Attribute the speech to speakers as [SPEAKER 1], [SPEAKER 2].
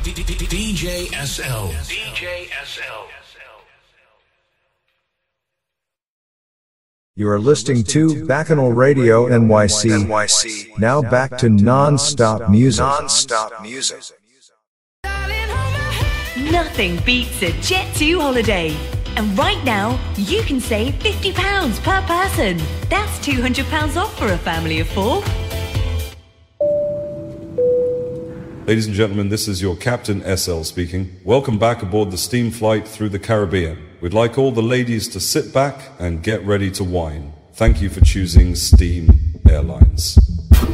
[SPEAKER 1] DJ SL. DJ SL.
[SPEAKER 2] You are listening to Bacchanal Radio NYC. Now back to non-stop music. Non-stop music.
[SPEAKER 3] Nothing beats a Jet2 holiday. And right now, you can save £50 per person. That's £200 off for a family of 4.
[SPEAKER 4] Ladies and gentlemen, this is your Captain SL speaking. Welcome back aboard the steam flight through the Caribbean. We'd like all the ladies to sit back and get ready to wine. Thank you for choosing Steam Airlines.